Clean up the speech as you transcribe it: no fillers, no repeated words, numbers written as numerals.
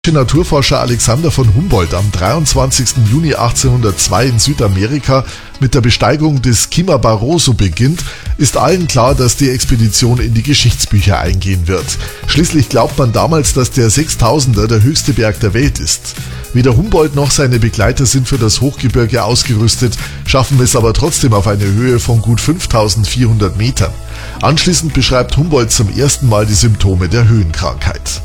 Der Naturforscher Alexander von Humboldt am 23. Juni 1802 in Südamerika mit der Besteigung des Cima Barroso beginnt, ist allen klar, dass die Expedition in die Geschichtsbücher eingehen wird. Schließlich glaubt man damals, dass der 6000er der höchste Berg der Welt ist. Weder Humboldt noch seine Begleiter sind für das Hochgebirge ausgerüstet, schaffen es aber trotzdem auf eine Höhe von gut 5400 Metern. Anschließend beschreibt Humboldt zum ersten Mal die Symptome der Höhenkrankheit.